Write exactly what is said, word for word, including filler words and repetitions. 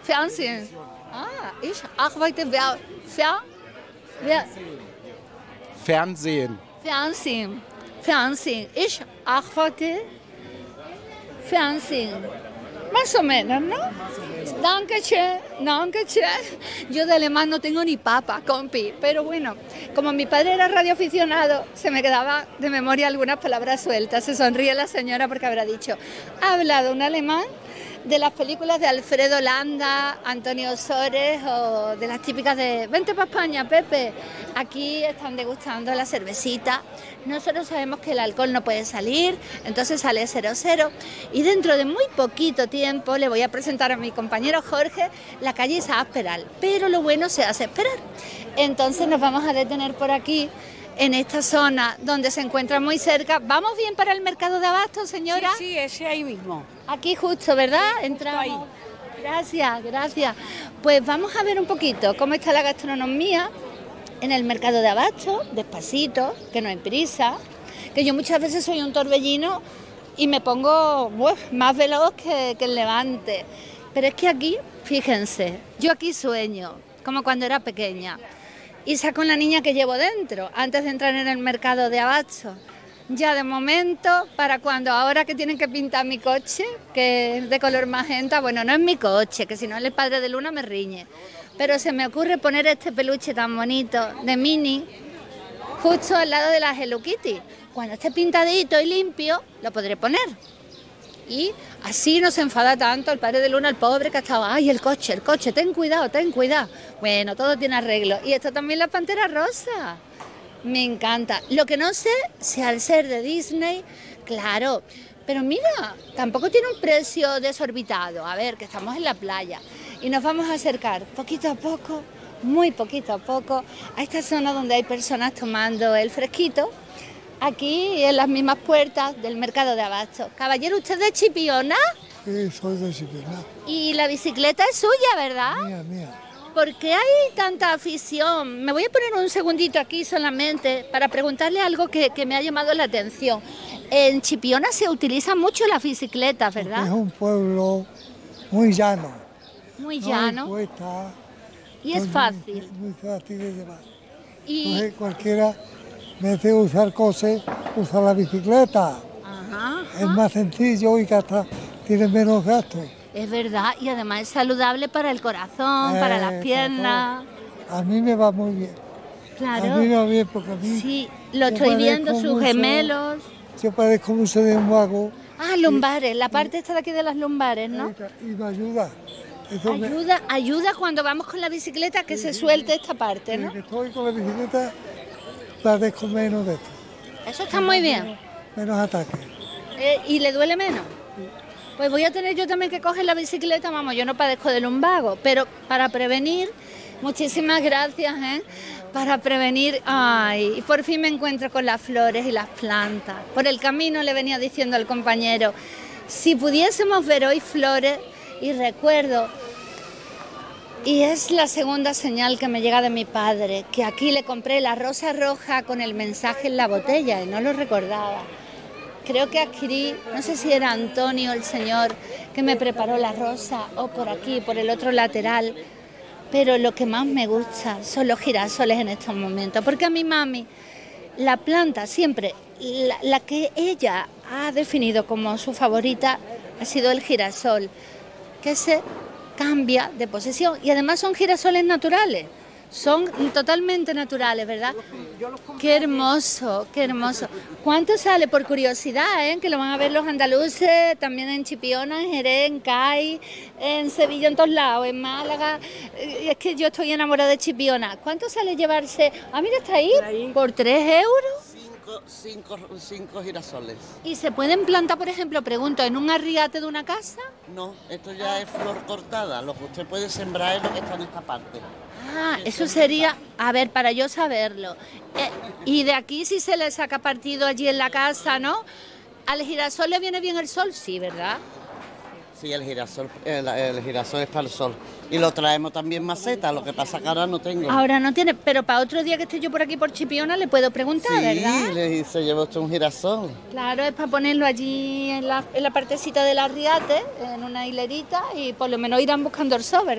Fernsehen. Ah, ich arbeite Ver, Fer, Ver, Fernsehen. Fernsehen. Fernsehen. Ich arbeite Fernsehen. Más o menos, ¿no? Dankeschön, Dankeschön. Yo de alemán no tengo ni papa, compi. Pero bueno, como mi padre era radioaficionado, se me quedaba de memoria algunas palabras sueltas. Se sonríe la señora porque habrá dicho, ha hablado un alemán de las películas de Alfredo Landa, Antonio Sores o de las típicas de vente para España, Pepe. Aquí están degustando la cervecita. Nosotros sabemos que el alcohol no puede salir, entonces sale cero cero. Y dentro de muy poquito tiempo le voy a presentar a mi compañero Jorge la calle Isaac Peral. Pero lo bueno se hace esperar. Entonces nos vamos a detener por aquí, en esta zona donde se encuentra muy cerca. ¿Vamos bien para el mercado de abasto, señora? Sí, sí, ese ahí mismo. Aquí justo, ¿verdad? Sí, Entramos. ahí. Gracias, gracias. Pues vamos a ver un poquito cómo está la gastronomía en el mercado de abasto, despacito, que no hay prisa, que yo muchas veces soy un torbellino y me pongo uf, más veloz que, que el Levante. Pero es que aquí, fíjense, yo aquí sueño, como cuando era pequeña. Y saco la niña que llevo dentro, antes de entrar en el mercado de abasto. Ya de momento, para cuando, ahora que tienen que pintar mi coche, que es de color magenta, bueno, no es mi coche, que si no el padre de Luna me riñe. Pero se me ocurre poner este peluche tan bonito de Minnie justo al lado de la Hello Kitty. Cuando esté pintadito y limpio, lo podré poner. Y así no se enfada tanto el padre de Luna, el pobre que estaba, ay, el coche, el coche, ten cuidado, ten cuidado. Bueno, todo tiene arreglo. Y esto también la Pantera Rosa. Me encanta. Lo que no sé, si al ser de Disney, claro, pero mira, tampoco tiene un precio desorbitado. A ver, que estamos en la playa y nos vamos a acercar poquito a poco, muy poquito a poco, a esta zona donde hay personas tomando el fresquito. Aquí en las mismas puertas del mercado de abasto. Caballero, ¿usted es de Chipiona? Sí, soy de Chipiona. Y la bicicleta es suya, ¿verdad? Mía, mía. ¿Por qué hay tanta afición? Me voy a poner un segundito aquí solamente para preguntarle algo que, que me ha llamado la atención. En Chipiona se utilizan mucho las bicicletas, ¿verdad? Es un pueblo muy llano. Muy No llano. hay cuesta, Y es muy- fácil. Muy fácil de llevar. Y, Entonces cualquiera, en vez de usar coches, usa la bicicleta. ajá, Es ajá. más sencillo y gasta, tiene menos gastos. Es verdad, y además es saludable para el corazón, para Eh, las piernas. A mí me va muy bien. A mí me Claro. va bien porque a mí Sí, lo yo estoy viendo, parezco sus mucho- gemelos. yo parezco mucho de un vago. Ah, lumbares, la parte esta de aquí de las lumbares, ¿no? Y me ayuda. Eso me- Ayuda, ayuda cuando vamos con la bicicleta que se suelte esta parte, desde ¿no? que estoy con la bicicleta, padezco menos de esto. Eso está muy bien. Menos ataques. Eh, ¿Y le duele menos? Pues voy a tener yo también que coger la bicicleta, vamos, yo no padezco de lumbago, pero para prevenir, muchísimas gracias, ¿eh? Para prevenir, ay, y por fin me encuentro con las flores y las plantas. Por el camino le venía diciendo al compañero, si pudiésemos ver hoy flores, y recuerdo, y es la segunda señal que me llega de mi padre, que aquí le compré la rosa roja con el mensaje en la botella, y no lo recordaba. Creo que adquirí, no sé si era Antonio, el señor, que me preparó la rosa, o por aquí, por el otro lateral. Pero lo que más me gusta son los girasoles en estos momentos, porque a mi mami, la planta siempre, la, la que ella ha definido como su favorita, ha sido el girasol, que se cambia de posesión. Y además son girasoles naturales. Son totalmente naturales, ¿verdad? Qué hermoso, qué hermoso. ¿Cuánto sale? Por curiosidad, ¿eh? Que lo van a ver los andaluces, también en Chipiona, en Jerez, en Cádiz, en Sevilla, en todos lados, en Málaga. Eh, Es que yo estoy enamorada de Chipiona. ¿Cuánto sale llevarse? Ah, mira, está ahí, Ahí. por tres euros. Cinco, cinco, cinco girasoles. ¿Y se pueden plantar, por ejemplo, pregunto, en un arriate de una casa? No, esto ya es flor cortada. Lo que usted puede sembrar es lo que está en esta parte. Ah, eso sería, a ver, para yo saberlo. Eh, y de aquí si se le saca partido allí en la casa, ¿no? ¿Al girasol le viene bien el sol? Sí, ¿verdad? Sí, el girasol, el, el girasol es para el sol. Y lo traemos también maceta, lo que pasa que ahora no tengo. Ahora no tiene, pero para otro día que esté yo por aquí por Chipiona le puedo preguntar, sí, ¿verdad? le- se lleva usted un girasol. Claro, es para ponerlo allí en la, en la partecita del arriate, en una hilerita, y por lo menos irán buscando el sol, ¿verdad?